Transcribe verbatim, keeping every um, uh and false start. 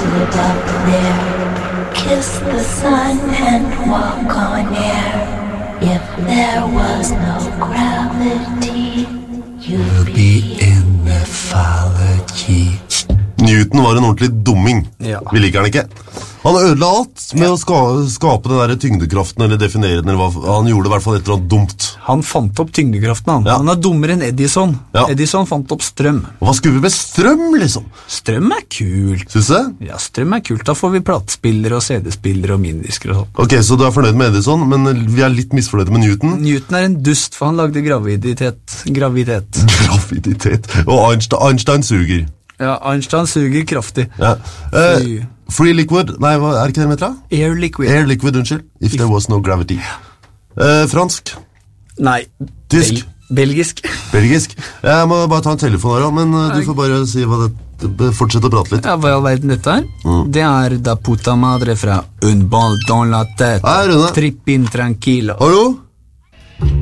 live up there, kiss the sun and walk on air. If there was no gravity, you'd be in mythology. Newton var en ordentlig dumming. Ja. Vi liker han ikke. Han ødela alt med ja. å ska, skape den der tyngdekraften, eller definere den, eller hva. Han gjorde i hvert fall et eller annet dumt. Han fant opp tyngdekraften, han. Ja. Han er dummere enn Edison. Ja. Edison fant opp strøm. Og hva skulle vi med strøm, liksom? Strøm er kult. Synes du? Ja, strøm er kult. Da får vi platespillere og C D-spillere og minidisker og sånn. Ok, så du er fornøyd med Edison, men vi er litt misfornøyde med Newton. Newton er en dust, for han lagde graviditet. Graviditet. Graviditet. Og Einstein, Einstein suger. Ja, Einstein suger kraftig. Ja. Uh, free liquid, nei, hva er det ikke det med etter? Air liquid. Air liquid, unnskyld. If, If there was no gravity. Uh, fransk? Nei. Tysk? Bel belgisk. Belgisk? Jeg må bare ta en telefon her, men uh, du får bare si hva det... Fortsett å prate litt. Ja, hva er all verden dette her? Mm. Det er da puta madre fra Un ball dans la tête. Hei, Rune. Trippin tranquilo. Hallo?